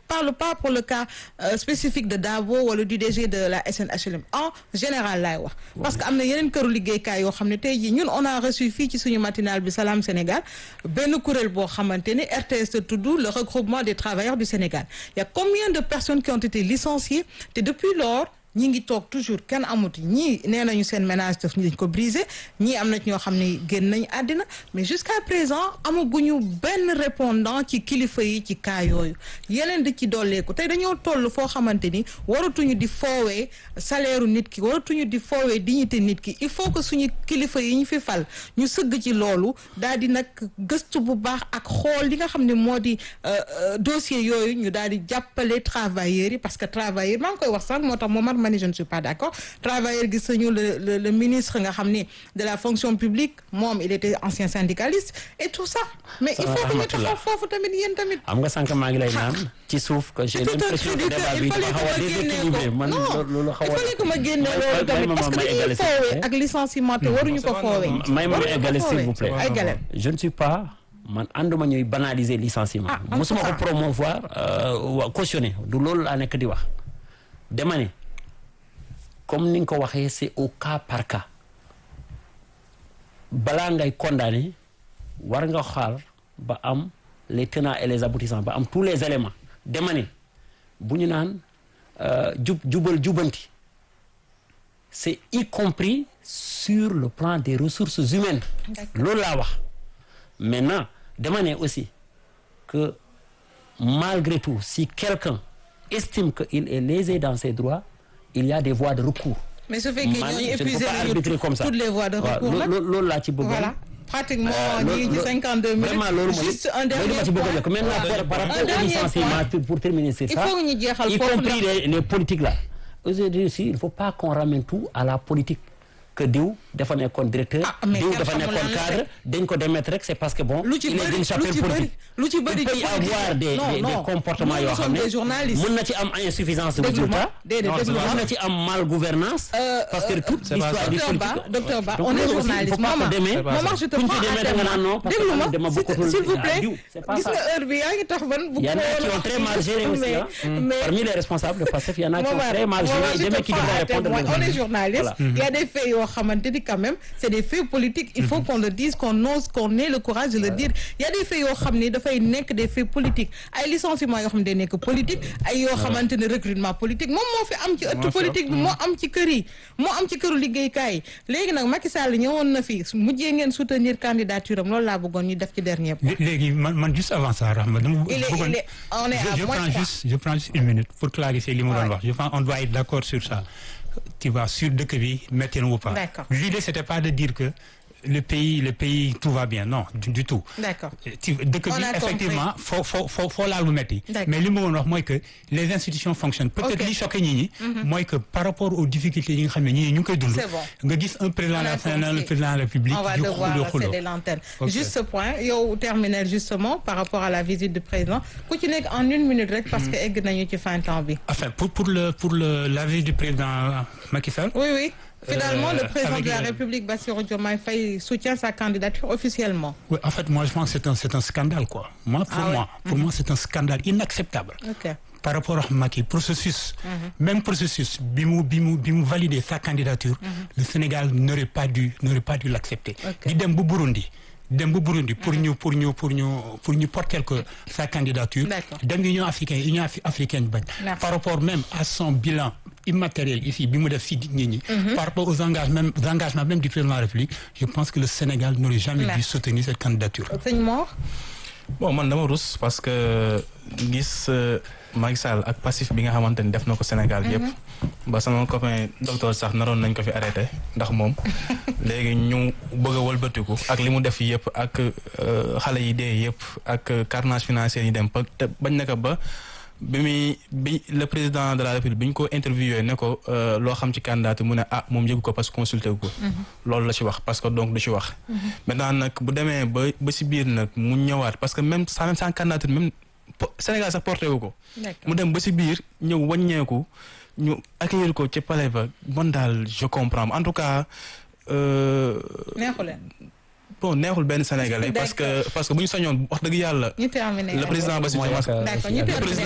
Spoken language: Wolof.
parle pas pour le cas spécifique de Dabo wala du DG de la SNHLM en général laay wax parce que am na yeneen këru liggéeykaay yoo xam ne tey jii ñun on a reçu fii ci suñu matinal bi Salam Sénégal benn kuréel boo xamante ni RTS te tudd le regroupement des travailleurs du Sénégal il y a combien de personnes qui ont été licenciées te depuis lors ñi ngi toog toujours kenn amuti ñii nee nañu seen ménage daf dañ ko brisé ñii am na ñoo xam ne génn nañu àddina mais jusqu'à présent amaguñu benn répondant ci kilifa yi ci cas yooyu yeneen di ci dolleeku tey dañoo toll foo xamante ni waratuñu di foowee salaire nit ki waratuñu di foowee dignité nit ki il faut que suñu kilifa yi ñu fi fal ñu sëgg ci loolu daal di nag gëstu bu baax ak xool li nga xam ne moo di dossier yooyu ñu daal di jàppale travailleurs yi parce que travailleurs maa ngi koy wax sax moo tax moom je ne suis pas d'accord travailleurs gis nañu le ministre nga xam ni de la fonction publique moom il était ancien syndicaliste et tout ça mais il faut que ñu taxaw foofu tamit yéen tamit am nga sànq maa ngi lay naan ci suuf que j'ai l'impression que débat bi dafa xaw a déséquilibré man loolu xaw a il fallait que ma génne loolu tamit parce que dañuy foowee ak licenciement te waruñu ko foowee may ma eggale s'il vous plaît je ne suis pas man ànduma ñuy banaliser licenciement mosuma ko promouvoir cautionner du loolu laa nekk di wax dama ne comme ni nga ko waxee c'est au cas par cas balaa ngay condamner war nga xaar ba am les tenants et les aboutissants ba am tous les éléments dama ne bu ñu naan jubanti c'est y compris sur le plan des ressources humaines loolu laa wax maintenant dama ne aussi que malgré tout si quelqu'un estime qu'il est lésé dans ses droits il y a des voies de recours. mais su fekkee ñooñu épuisé toutes les voies de recours nag loolu laa ci bëggoon. voilà pratiquement ñu ngi ci 52 minutes. vraiment loolu mooy juste un dernier point maintenant par rapport au licenciement pour terminer c'est ça. il faut ñu jeexal y compris les politiques là. aujourd'hui aussi il faut pas qu'on ramène tout à la politique. que diw dafa nekkoon directeur. diw dafa nekkoon cadre dañ ko démettre rek c'est parce que bon. lu ci bëri il est d'une chapelle politique. lu ci bëri il peut y avoir des comportements yoo xam ne mën na ci am insuffisance de résultat. mën na ci am mal gouvernance parce que toute l'histoire du politique. docteur Ba on est journaliste maman je te prends à témoin déglu ma s'il vous plaît gis nga heure bi yaa ngi tax ban. il y en a qui ont très mal géré aussi parmi les responsables de PASTEF il y en a qui ont très mal géré qui devraient répondre. on est journaliste il y a des faits xamante ni quand même c'est des faits politiques il faut qu'on le dise qu'on ose qu'on ait le courage de le dire il y a des faits yoo xam ne dafay nekk des faits politiques ay licenciements yoo xam ne day nekk politique ay yoo xamante ne recrutement politique moom moo fi am ci ëtt politique bi moo am ci kër yi moo am ci këru liggéeykaay yi léegi nag Macky Sall ñëwoon na fi mujjee ngeen soutenir candidature am loolu laa bëggoon ñu def ci dernier point. léegi man juste avant ça Rahma dama bëggoon je prends juste une minute pour clarifier li mu doon wax je pense on doit être d'accord sur ça. Tu vas sur dëkk bi métti na ou pas. D'accord. L'idée c'était pas de dire que le pays tout va bien non du tout. D'accord. dëkk bi effectivement foo laal lu métti. mais li ma woon wax mooy que les institutions fonctionnent. peut-être li choqué ñi mooy que par rapport aux difficultés yi nga xam ne ñi ñu ngi koy dund. C'est bon. nga gis un président le président de la République. on va devoir céder l'antenne. Juste ce point yow terminer justement par rapport à la visite du président ku ci nekk en une minute rek parce que egg nañu ci fin temps bi. enfin pour la visite du président Macky Sall. Oui. Finalement, le président de la République, Bassirou Diomaye Faye, soutient sa candidature officiellement. Oui, en fait, moi, je pense que c'est un scandale, quoi. Pour moi, c'est un scandale inacceptable. Okay. Par rapport à Macky, même processus, bimou valider sa candidature, le Sénégal n'aurait pas dû l'accepter. Okay. Dem bu Burundi pour ñu porter que sa candidature. Dem Union africaine bañ. Par rapport même à son bilan immatériel ici bi mu def si nit ñi. Par rapport aux engagements même du président de la République, je pense que le Sénégal n'aurait jamais dû soutenir cette candidature. Sëñ Mor. Bon man dama rus parce que gis Macky Sall ak passif bi nga xamante ni def na ko Sénégal yëpp. ba sama copain docteur sax naroon nañ ko fi arrêté ndax moom léegi ñu bëgg a wëlbatiku ak li mu def yëpp ak xale yi dee yëpp ak carnage financier yi dem te bañ na ko ba bi le président de la République bi ñu ko interviewé ne ko loo xam ci candidat mu ne moom yëgu ko parce que consulté gu ko. loolu la ci wax parce que donc du ci wax. maintenant nag bu demee ba si biir nag mu ñëwaat parce que même sans candidature même Sénégal sax porté wu ko. mu dem ba si biir ñëw wàññeeku ñu accueillir ko ci palais ba bon daal je comprends en tout cas. neexuleen. bon neexul benn Sénégalais parce que bu ñu sañoon wax dëgg yàlla. ñu terminé le président Bassirou Diomaye. d'accord ñu terminé